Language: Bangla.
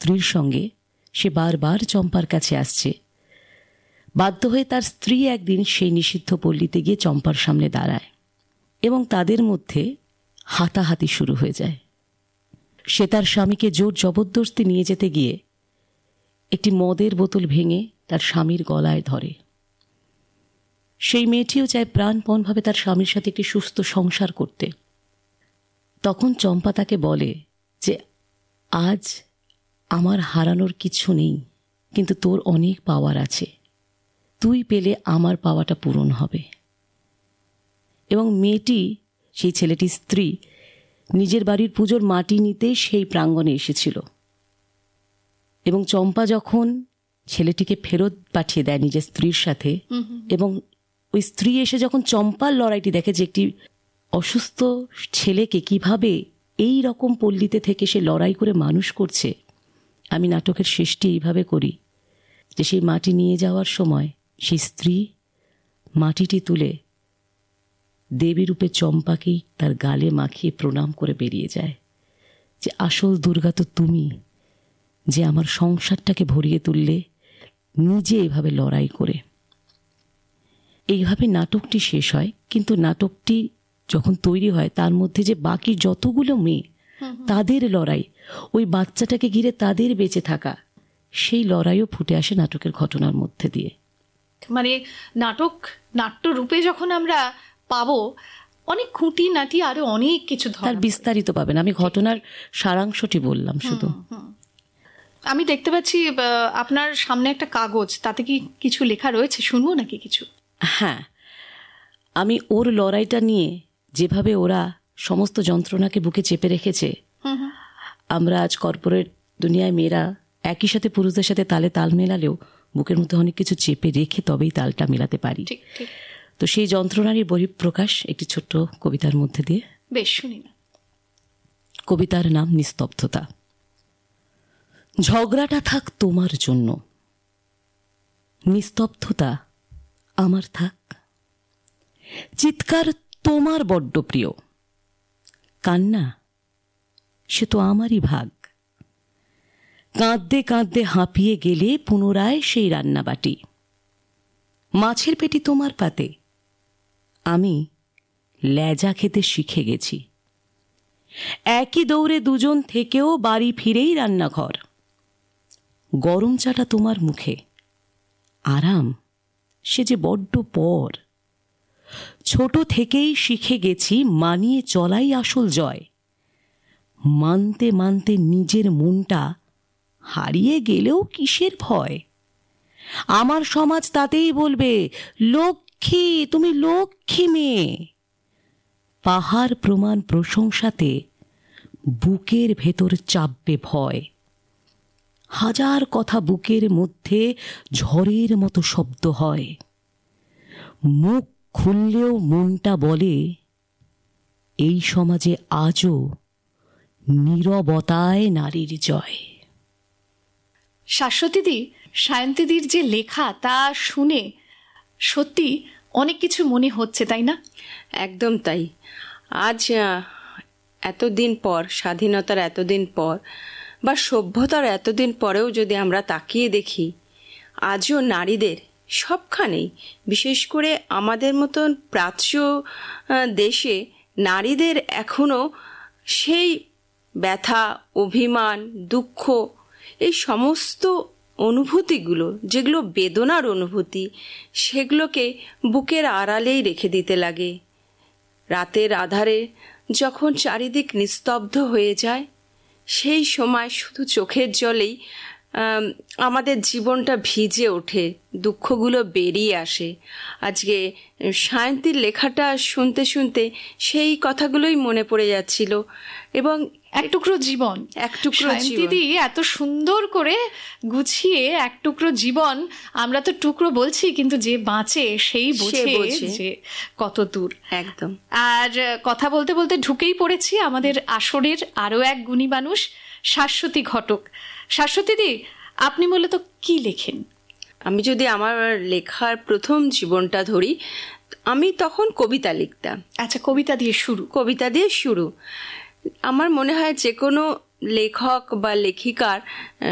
স্ত্রীর সঙ্গে সে বারবার চম্পার কাছে আসছে। বাধ্য হয়ে তার স্ত্রী একদিন সেই নিষিদ্ধ পল্লীতে গিয়ে চম্পার সামনে দাঁড়ায় এবং তাদের মধ্যে হাতাহাতি শুরু হয়ে যায়। সে তার স্বামীকে জোর জবরদস্তি নিয়ে যেতে গিয়ে একটি মদের বোতল ভেঙে তার স্বামীর গলায় ধরে। সেই মেয়েটিও চায় প্রাণপণভাবে তার স্বামীর সাথে একটি সুস্থ সংসার করতে। তখন চম্পা তাকে বলে যে আজ আমার হারানোর কিছু নেই, কিন্তু তোর অনেক পাওয়ার আছে, তুই পেলে আমার পাওয়াটা পূরণ হবে। এবং মেয়েটি, সেই ছেলেটির স্ত্রী, নিজের বাড়ির পুজোর মাটি নিতে সেই প্রাঙ্গণে এসেছিল এবং চম্পা যখন ছেলেটিকে ফেরত পাঠিয়ে দেয় নিজের স্ত্রীর সাথে, এবং ওই স্ত্রী এসে যখন চম্পার লড়াইটি দেখে যে একটি অসুস্থ ছেলেকে কিভাবে এই রকম পল্লীতে থেকে সে লড়াই করে মানুষ করছে, আমি নাটকের শেষটি এইভাবে করি যে সেই মাটি নিয়ে যাওয়ার সময় সেই স্ত্রী মাটিটি তুলে দেবী রূপে চম্পাকেই তার গালে মাখিয়ে প্রণাম করে বেরিয়ে যায় যে আসল দুর্গা তো তুমি, যে আমার সংসারটাকে ভরিয়ে তুললে নিজে এভাবে লড়াই করে। এইভাবে নাটকটি শেষ হয়। কিন্তু নাটকটি যখন তৈরি হয় তার মধ্যে যে বাকি যতগুলো মেয়ে, তাদের লড়াই, ওই বাচ্চাটাকে ঘিরে তাদের বেঁচে থাকা, সেই লড়াইও ফুটে আসে নাটকের ঘটনার মধ্যে দিয়ে। মানে নাটক নাট্যরূপে যখন আমরা পাবো, অনেক খুঁটিনাটি আরো অনেক কিছু তার বিস্তারিত পাবেন। আমি ঘটনার সারাংশটি বললাম শুধু। আমি দেখতে পাচ্ছি আপনার সামনে একটা কাগজ, তাতে কি কিছু লেখা রয়েছে? শুনবো নাকি কিছু? হ্যাঁ, আমি ওর লড়াইটা নিয়ে, যেভাবে ওরা সমস্ত যন্ত্রণাকে বুকে চেপে রেখেছে, আমরা আজ কর্পোরেট দুনিয়ায় মেয়েরা একই সাথে পুরুষদের সাথে তালে তাল মেলালেও বুকের মধ্যে অনেক কিছু চেপে রেখে তবেই তালটা মেলাতে পারি। তো সেই যন্ত্রণারই বহিঃপ্রকাশ একটি ছোট্ট কবিতার মধ্যে দিয়ে। বেশ, শুনি না। কবিতার নাম নিস্তব্ধতা। ঝগড়াটা থাক তোমার জন্য, নিস্তব্ধতা আমার থাক। চিৎকার তোমার বড্ড প্রিয়, কান্না সে তো আমারই ভাগ। কাঁদতে কাঁদতে হাঁপিয়ে গেলে পুনরায় সেই রান্নাবাটি। মাছের পেটি তোমার পাতে, আমি লেজা খেতে শিখে গেছি। একই দৌড়ে দুজন থেকেও বাড়ি ফিরেই রান্নাঘর। গরম চাটা তোমার মুখে, আরাম সে যে বড্ড পর। ছোট থেকেই শিখে গেছি মানিয়ে চলাই আসল জয়। মানতে মানতে নিজের মনটা হারিয়ে গেলেও কিসের ভয়। আমার সমাজ তাতেই বলবে লক্ষ্মী, তুমি লক্ষ্মী মেয়ে। পাহাড় প্রমাণ প্রশংসাতে বুকের ভেতর চাপবে ভয়। হাজার কথা বুকের মধ্যে ঝড়ের মতো শব্দ হয়। মুখ খুললেও মনটা বলে এই সমাজে আজও নীরবতায় নারীর জয়। শাশ্বতীদি, সায়ন্তীদির যে লেখা তা শুনে সত্যি অনেক কিছু মনে হচ্ছে, তাই না? একদম তাই। আজ এতদিন পর, স্বাধীনতার এতদিন পর বা সভ্যতার এতদিন পরেও যদি আমরা তাকিয়ে দেখি, আজও নারীদের সবখানেই, বিশেষ করে আমাদের মতন প্রাচ্য দেশে নারীদের এখনও সেই ব্যথা, অভিমান, দুঃখ, এই সমস্ত অনুভূতিগুলো, যেগুলো বেদনার অনুভূতি, সেগুলোকে বুকের আড়ালেই রেখে দিতে লাগে। রাতের আধারে যখন চারিদিক নিস্তব্ধ হয়ে যায়, সেই সময় শুধু চোখের জলেই আমাদের জীবনটা ভিজে ওঠে, দুঃখগুলো বেরিয়ে আসে। আজকে সায়ন্তীর লেখাটা শুনতে শুনতে সেই কথাগুলোই মনে পড়ে যাচ্ছিল। এবং এক টুকরো জীবন, দিদি এত সুন্দর করে গুছিয়ে এক টুকরো জীবন, আমরা তো টুকরো বলছি, কিন্তু যে বাঁচে সেই বোঝে যে কত দূর। একদম। আর কথা বলতে বলতে ঢুকেই পড়েছি আমাদের আসরের আরো এক গুণী মানুষ, শাশ্বতী ঘটক। শাশ্বতীদি, আপনি মূলত কি লেখেন? আমি যদি আমার লেখার প্রথম জীবনটা ধরি, আমি তখন কবিতা লিখতাম। আচ্ছা, কবিতা দিয়ে শুরু। আমার মনে হয় যে কোনো লেখক বা লেখিকার